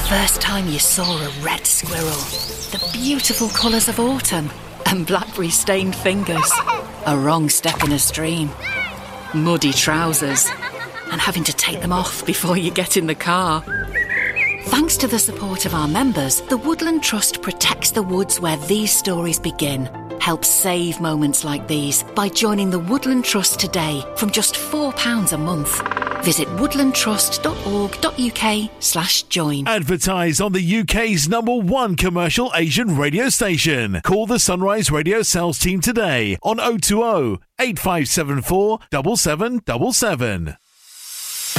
first time you saw a red squirrel, the beautiful colours of autumn, and blackberry-stained fingers, a wrong step in a stream, muddy trousers, and having to take them off before you get in the car. Thanks to the support of our members, the Woodland Trust protects the woods where these stories begin. Help save moments like these by joining the Woodland Trust today from just £4 a month. Visit woodlandtrust.org.uk/join. Advertise on the UK's #1 commercial Asian radio station. Call the Sunrise Radio sales team today on 020 8574 7777.